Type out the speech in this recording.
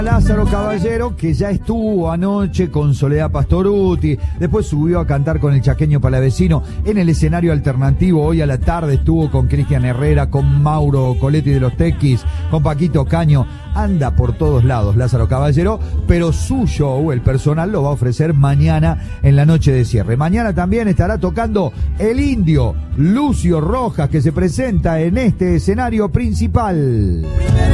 Lázaro Caballero, que ya estuvo anoche con Soledad Pastorutti, después subió a cantar con el Chaqueño Palavecino en el escenario alternativo. Hoy a la tarde estuvo con Cristian Herrera, con Mauro Coletti de los Tequis, con Paquito Caño. Anda por todos lados Lázaro Caballero, pero su show, el personal, lo va a ofrecer mañana en la noche de cierre. Mañana también estará tocando el indio Lucio Rojas, que se presenta en este escenario principal.